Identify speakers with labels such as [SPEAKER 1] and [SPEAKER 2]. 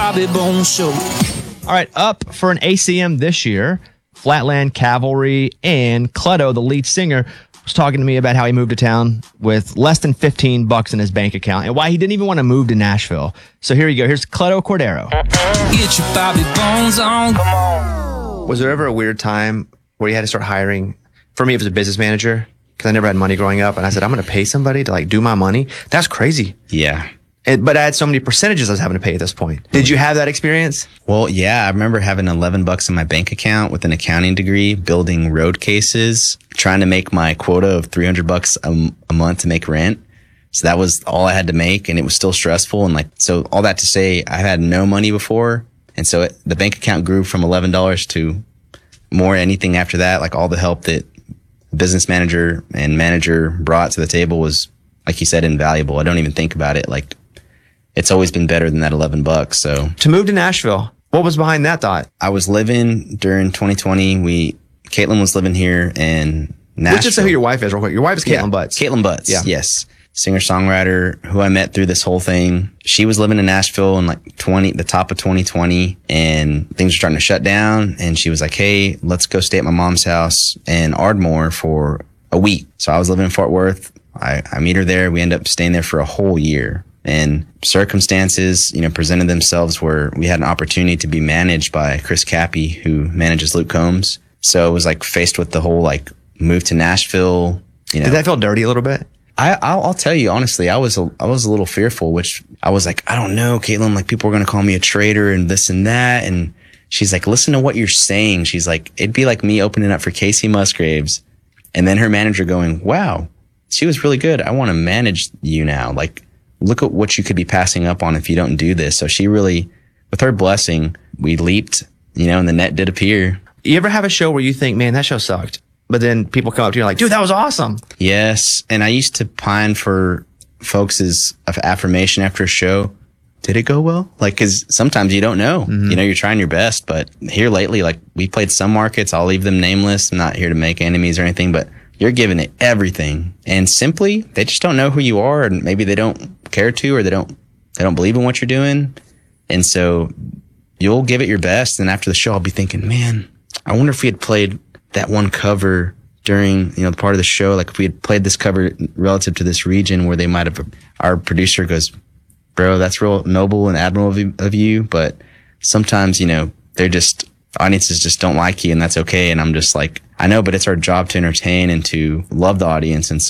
[SPEAKER 1] Bobby Bones Show.
[SPEAKER 2] All right, up for an ACM this year, Flatland Cavalry, and Clutto, the lead singer, was talking to me about how he moved to town with less than $15 in his bank account and why he didn't even want to move to Nashville. So here you go. Here's Clutto Cordero.
[SPEAKER 1] Get your Bobby Bones on. Come on.
[SPEAKER 2] Was there ever a weird time where you had to start hiring? For me, it was a business manager because I never had money growing up. And I said, I'm going to pay somebody to like do my money. That's crazy.
[SPEAKER 3] Yeah.
[SPEAKER 2] But I had so many percentages I was having to pay at this point. Did you have that experience?
[SPEAKER 3] Well, yeah, I remember having $11 in my bank account with an accounting degree, building road cases, trying to make my quota of $300 a month to make rent. So that was all I had to make, and it was still stressful. And like, so all that to say, I had no money before. And so the bank account grew from $11 to more anything after that. Like all the help that business manager and manager brought to the table was, like you said, invaluable. I don't even think about it. Like, it's always been better than that $11. So
[SPEAKER 2] to move to Nashville, what was behind that thought?
[SPEAKER 3] I was living during 2020. Caitlin was living here in Nashville.
[SPEAKER 2] Let's just say who your wife is real quick. Your wife is Caitlin Butts.
[SPEAKER 3] Caitlin Butts.
[SPEAKER 2] Yeah.
[SPEAKER 3] Yes. Singer-songwriter who I met through this whole thing. She was living in Nashville in like the top of 2020, and things were starting to shut down. And she was like, hey, let's go stay at my mom's house in Ardmore for a week. So I was living in Fort Worth. I meet her there. We end up staying there for a whole year. And circumstances, presented themselves where we had an opportunity to be managed by Chris Cappy, who manages Luke Combs. So it was like faced with the whole like move to Nashville.
[SPEAKER 2] Did that feel dirty a little bit?
[SPEAKER 3] I'll tell you honestly, I was a little fearful, which I was like, I don't know, Caitlin, like people are going to call me a traitor and this and that. And she's like, listen to what you're saying. She's like, it'd be like me opening up for Casey Musgraves and then her manager going, wow, she was really good. I want to manage you now. Like, look at what you could be passing up on if you don't do this. So she really, with her blessing, we leaped, and the net did appear.
[SPEAKER 2] You ever have a show where you think, man, that show sucked? But then people come up to you like, dude, that was awesome.
[SPEAKER 3] Yes. And I used to pine for folks' affirmation after a show. Did it go well? Like, cause sometimes you don't know, you're trying your best, but here lately, like we played some markets, I'll leave them nameless. I'm not here to make enemies or anything, but you're giving it everything. And simply, they just don't know who you are, and maybe they don't care to, or they don't believe in what you're doing. And so you'll give it your best. And after the show, I'll be thinking, man, I wonder if we had played that one cover during, the part of the show, like if we had played this cover relative to this region where they might have, our producer goes, bro, that's real noble and admirable of you. But sometimes, they're just, audiences just don't like you, and that's okay. And I'm just like, I know, but it's our job to entertain and to love the audience. And so